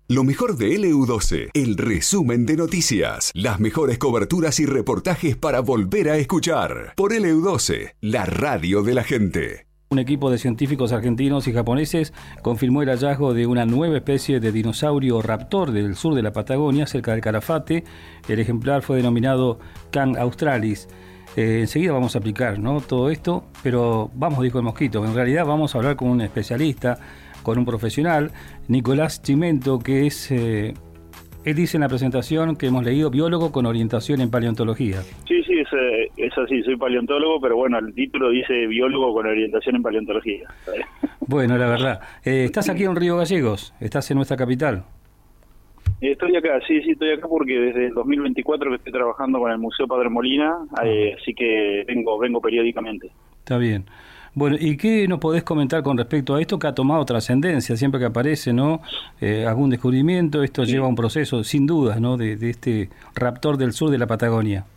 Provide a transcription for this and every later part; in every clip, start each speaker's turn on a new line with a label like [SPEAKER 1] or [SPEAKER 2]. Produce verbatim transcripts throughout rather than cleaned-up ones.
[SPEAKER 1] Lo mejor de L U doce, el resumen de noticias, las mejores coberturas y reportajes para volver a escuchar. Por L U doce, la radio de la gente.
[SPEAKER 2] Un equipo de científicos argentinos y japoneses confirmó el hallazgo de una nueva especie de dinosaurio raptor del sur de la Patagonia, cerca del Calafate. El ejemplar fue denominado Can australis. Eh, enseguida vamos a aplicar, ¿no?, todo esto, pero vamos, dijo el mosquito. En realidad vamos a hablar con un especialista, con un profesional, Nicolás Chimento, que es, eh, él dice en la presentación que hemos leído, biólogo con orientación en paleontología.
[SPEAKER 3] Sí, sí, es, es así, soy paleontólogo, pero bueno, el título dice biólogo con orientación en paleontología.
[SPEAKER 2] Bueno, la verdad. Eh, ¿Estás aquí en Río Gallegos? ¿Estás en nuestra capital?
[SPEAKER 3] Estoy acá, sí, sí, estoy acá porque desde el dos mil veinticuatro que estoy trabajando con el Museo Padre Molina, eh, así que vengo, vengo periódicamente.
[SPEAKER 2] Está bien. Bueno, ¿y qué nos podés comentar con respecto a esto que ha tomado trascendencia siempre que aparece, ¿no? Eh, algún descubrimiento, esto sí. Lleva un proceso, sin dudas, ¿no?, de, de este raptor del sur de la Patagonia.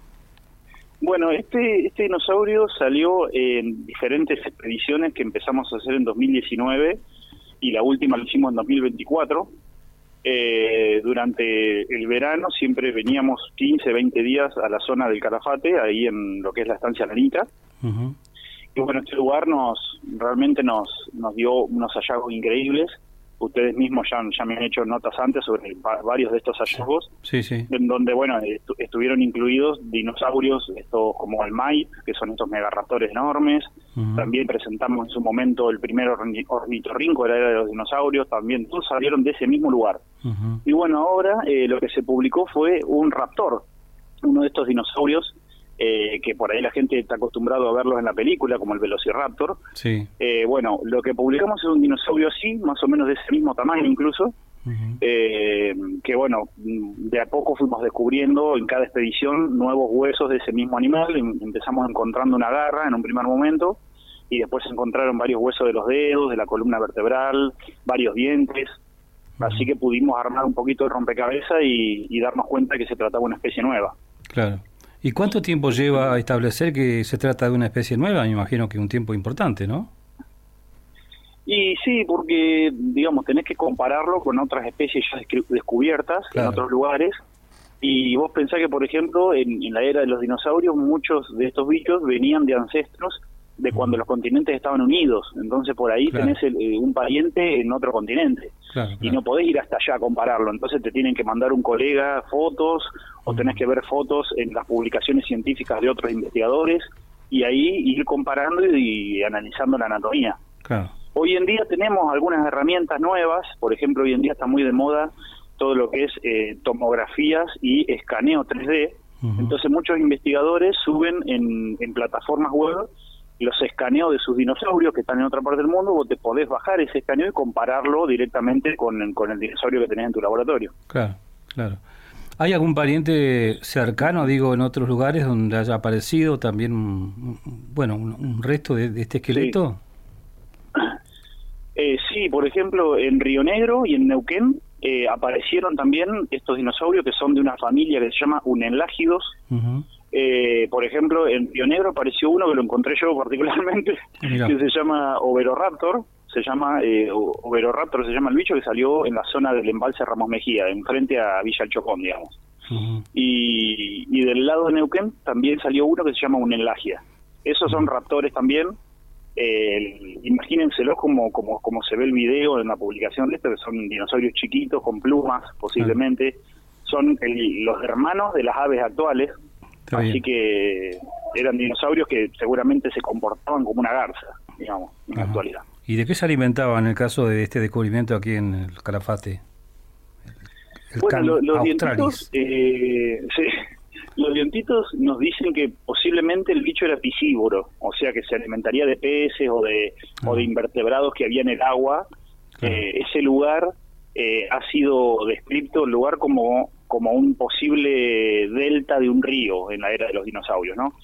[SPEAKER 3] Bueno, este, este dinosaurio salió en diferentes expediciones que empezamos a hacer en dos mil diecinueve y la última lo hicimos en dos mil veinticuatro. Eh, durante el verano siempre veníamos quince, veinte días a la zona del Calafate, ahí en lo que es la estancia Lanita. Uh-huh. Y bueno, este lugar nos realmente nos nos dio unos hallazgos increíbles. Ustedes mismos ya, ya me han hecho notas antes sobre varios de estos hallazgos,
[SPEAKER 2] sí, sí.
[SPEAKER 3] En donde bueno estu estuvieron incluidos dinosaurios, estos como el Mai, que son estos megaraptores enormes. Uh-huh. También presentamos en su momento el primer ornitorrinco de la era de los dinosaurios, también todos salieron de ese mismo lugar. Uh-huh. Y bueno, ahora eh, lo que se publicó fue un raptor, uno de estos dinosaurios, Eh, que por ahí la gente está acostumbrado a verlos en la película, como el Velociraptor.
[SPEAKER 2] Sí.
[SPEAKER 3] Eh, bueno, lo que publicamos es un dinosaurio así, más o menos de ese mismo tamaño incluso, uh-huh. eh, que bueno, de a poco fuimos descubriendo en cada expedición nuevos huesos de ese mismo animal. Empezamos encontrando una garra en un primer momento, y después se encontraron varios huesos de los dedos, de la columna vertebral, varios dientes. Uh-huh. Así que pudimos armar un poquito de rompecabezas y, y darnos cuenta que se trataba de una especie nueva.
[SPEAKER 2] Claro. ¿Y cuánto tiempo lleva a establecer que se trata de una especie nueva? Me imagino que un tiempo importante, ¿no?
[SPEAKER 3] Y sí, porque, digamos, tenés que compararlo con otras especies ya descubiertas, claro, en otros lugares. Y vos pensás que, por ejemplo, en, en la era de los dinosaurios, muchos de estos bichos venían de ancestros de cuando uh-huh. los continentes estaban unidos. Entonces, por ahí claro. tenés el, eh, un pariente en otro continente. Claro, claro. Y no podés ir hasta allá a compararlo. Entonces te tienen que mandar un colega fotos, o tenés que ver fotos en las publicaciones científicas de otros investigadores, y ahí ir comparando y, y analizando la anatomía.
[SPEAKER 2] Claro.
[SPEAKER 3] Hoy en día tenemos algunas herramientas nuevas. Por ejemplo, hoy en día está muy de moda todo lo que es eh, tomografías y escaneo tres D. Uh-huh. Entonces muchos investigadores suben en, en plataformas web los escaneos de sus dinosaurios que están en otra parte del mundo. Vos te podés bajar ese escaneo y compararlo directamente con, con el dinosaurio que tenés en tu laboratorio.
[SPEAKER 2] Claro, claro. ¿Hay algún pariente cercano, digo, en otros lugares donde haya aparecido también, un, bueno, un, un resto de, de este esqueleto?
[SPEAKER 3] Sí. Eh, sí, por ejemplo, en Río Negro y en Neuquén eh, aparecieron también estos dinosaurios que son de una familia que se llama Unenlágidos. Uh-huh. Eh, por ejemplo, en Río Negro apareció uno que lo encontré yo particularmente, Mirá. que se llama Oberoraptor. Se llama eh, Oberoraptor, se llama el bicho, que salió en la zona del embalse Ramos Mejía, enfrente a Villa El Chocón, digamos. Uh-huh. y, y del lado de Neuquén también salió uno que se llama Unenlagia. Esos son raptores también. Eh, imagínenselo como, como como se ve el video en la publicación de esto, que son dinosaurios chiquitos con plumas, posiblemente. Uh-huh. Son el, los hermanos de las aves actuales. Está Así bien. Que eran dinosaurios que seguramente se comportaban como una garza, digamos, en uh-huh. la actualidad.
[SPEAKER 2] ¿Y de qué se alimentaban en el caso de este descubrimiento aquí en el Calafate?
[SPEAKER 3] El bueno, lo, los dientitos, eh, sí, los dientitos nos dicen que posiblemente el bicho era piscívoro, o sea que se alimentaría de peces o de uh-huh. o de invertebrados que había en el agua. Uh-huh. Eh, ese lugar eh, ha sido descrito el lugar como como un posible delta de un río en la era de los dinosaurios, ¿no?